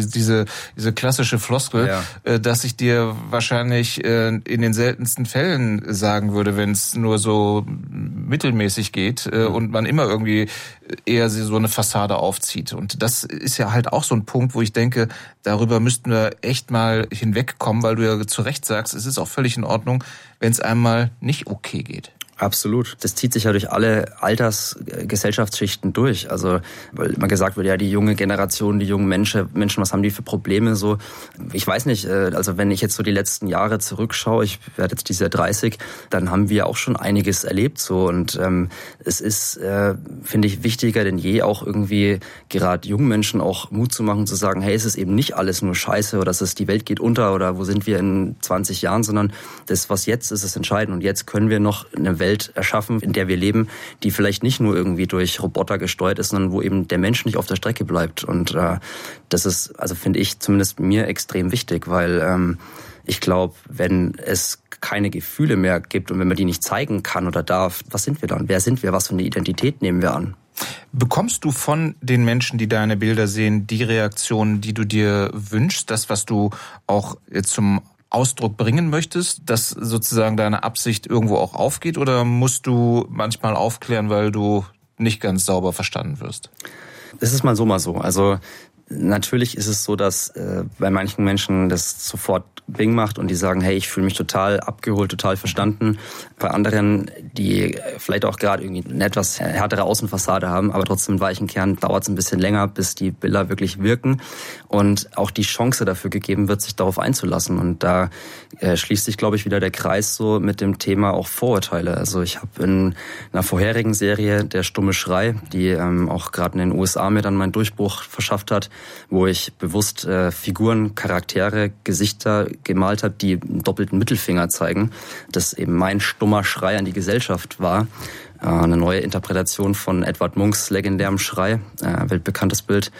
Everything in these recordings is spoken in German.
diese klassische Floskel, dass ich dir wahrscheinlich in den seltensten Fällen sagen würde, wenn es nur so mittelmäßig geht und man immer irgendwie eher so eine Fassade aufzieht. Und das ist ja halt auch so ein Punkt, wo ich denke, darüber müssten wir echt mal hinwegkommen, weil du ja zu Recht sagst, es ist auch völlig in Ordnung, wenn es einmal nicht okay geht. Absolut. Das zieht sich ja durch alle Gesellschaftsschichten durch. Also, weil immer gesagt wird, ja, die junge Generation, die jungen Menschen, was haben die für Probleme so? Ich weiß nicht, also wenn ich jetzt so die letzten Jahre zurückschaue, ich werde jetzt dieses Jahr 30, dann haben wir auch schon einiges erlebt so. Und es ist, finde ich, wichtiger denn je, auch irgendwie gerade jungen Menschen auch Mut zu machen, zu sagen, hey, es ist eben nicht alles nur Scheiße oder die Welt geht unter oder wo sind wir in 20 Jahren, sondern das, was jetzt ist, ist entscheidend. Und jetzt können wir noch eine Welt erschaffen, in der wir leben, die vielleicht nicht nur irgendwie durch Roboter gesteuert ist, sondern wo eben der Mensch nicht auf der Strecke bleibt. Und das ist, also finde ich zumindest mir extrem wichtig, weil ich glaube, wenn es keine Gefühle mehr gibt und wenn man die nicht zeigen kann oder darf, was sind wir dann? Wer sind wir? Was für eine Identität nehmen wir an? Bekommst du von den Menschen, die deine Bilder sehen, die Reaktionen, die du dir wünschst, das, was du auch jetzt zum Ausdruck bringen möchtest, dass sozusagen deine Absicht irgendwo auch aufgeht, oder musst du manchmal aufklären, weil du nicht ganz sauber verstanden wirst? Es ist mal so, mal so. Also natürlich ist es so, dass bei manchen Menschen das sofort Bing macht und die sagen, hey, ich fühle mich total abgeholt, total verstanden. Bei anderen, die vielleicht auch gerade irgendwie eine etwas härtere Außenfassade haben, aber trotzdem im weichen Kern, dauert es ein bisschen länger, bis die Bilder wirklich wirken und auch die Chance dafür gegeben wird, sich darauf einzulassen. Und da schließt sich, glaube ich, wieder der Kreis so mit dem Thema auch Vorurteile. Also ich habe in einer vorherigen Serie, Der stumme Schrei, die auch gerade in den USA mir dann meinen Durchbruch verschafft hat, wo ich bewusst Figuren, Charaktere, Gesichter gemalt habe, die einen doppelten Mittelfinger zeigen, das eben mein stummer Schrei an die Gesellschaft war. Eine neue Interpretation von Edvard Munchs legendärem Schrei, weltbekanntes Bild.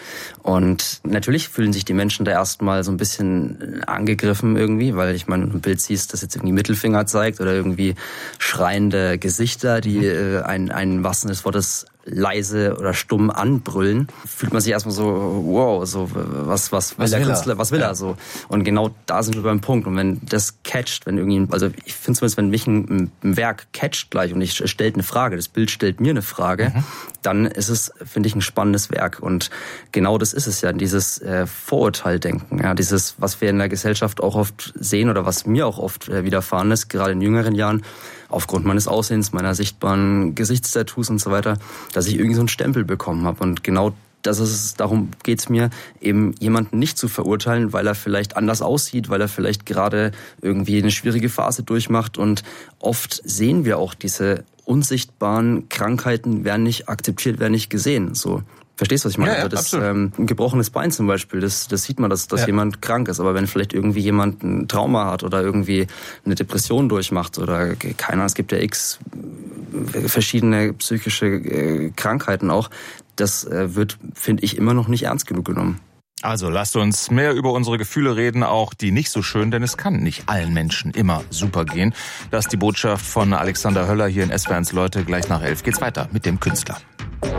Und natürlich fühlen sich die Menschen da erstmal so ein bisschen angegriffen irgendwie, weil ich meine, ein Bild siehst, das jetzt irgendwie Mittelfinger zeigt oder irgendwie schreiende Gesichter, die einen wahrsten des Wortes leise oder stumm anbrüllen, fühlt man sich erstmal so, wow, so was will der Künstler, was will er so? Und genau da sind wir beim Punkt. Und wenn das catcht, wenn irgendwie, also ich finde zumindest, wenn mich ein Werk catcht gleich und ich stellt eine Frage, das Bild stellt mir eine Frage, dann ist es, finde ich, ein spannendes Werk. Und genau das ist es ja, dieses Vorurteildenken, ja, dieses, was wir in der Gesellschaft auch oft sehen oder was mir auch oft widerfahren ist, gerade in jüngeren Jahren, aufgrund meines Aussehens, meiner sichtbaren Gesichtstattoos und so weiter, dass ich irgendwie so einen Stempel bekommen habe. Und genau das ist es, darum geht's mir, eben jemanden nicht zu verurteilen, weil er vielleicht anders aussieht, weil er vielleicht gerade irgendwie eine schwierige Phase durchmacht. Und oft sehen wir auch diese unsichtbaren Krankheiten, werden nicht akzeptiert, werden nicht gesehen. So. Verstehst du, was ich meine? Ja, das ein gebrochenes Bein zum Beispiel, das sieht man, dass jemand krank ist. Aber wenn vielleicht irgendwie jemand ein Trauma hat oder irgendwie eine Depression durchmacht oder keine Ahnung, es gibt ja x verschiedene psychische Krankheiten auch, das wird, finde ich, immer noch nicht ernst genug genommen. Also lasst uns mehr über unsere Gefühle reden, auch die nicht so schön, denn es kann nicht allen Menschen immer super gehen. Das ist die Botschaft von Alexander Höller hier in SWR1 Leute. Gleich nach 11 geht's weiter mit dem Künstler.